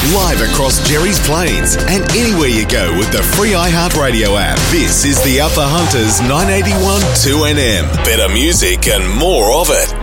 Live across Jerry's Plains and anywhere you go with the free iHeartRadio app. This is the Upper Hunters 981 2NM. Better music and more of it.